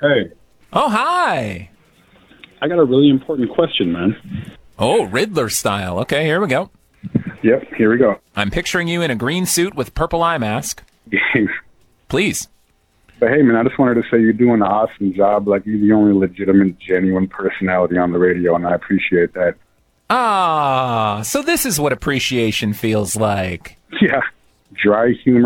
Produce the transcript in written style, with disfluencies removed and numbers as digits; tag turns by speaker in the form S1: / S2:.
S1: Hey,
S2: Oh, hi.
S1: I got a really important question, man.
S2: Oh, Riddler style. Okay, here we go.
S1: Yep, here we go.
S2: I'm picturing you in a green suit with purple eye mask. Please.
S1: But hey, man, I just wanted to say you're doing an awesome job. Like, you're the only legitimate, genuine personality on the radio, and I appreciate that.
S2: Ah, so this is what appreciation feels like.
S1: Yeah, dry humor.